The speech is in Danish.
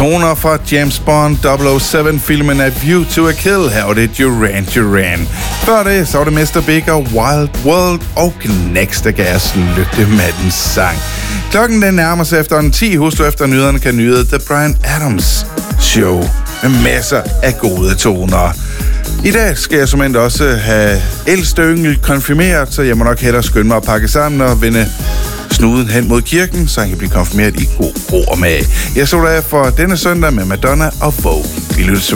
Toner fra James Bond 007-filmen A View to a Kill. Her var det Duran Duran. Før det, så var det Mr. Big og Wild World og Next, der gav os Lygtemandens sang. Klokken den nærmer sig efter 10. Husk du efter nyhederne kan nyde The Bryan Adams Show med masser af gode toner. I dag skal jeg som også have ældste yngel konfirmeret, så jeg må nok hellere skynde mig at pakke sammen og vende snuden hen mod kirken, så han kan blive konfirmeret i god ro og mag. Jeg så der for denne søndag med Madonna og Vogue. Vi lyttes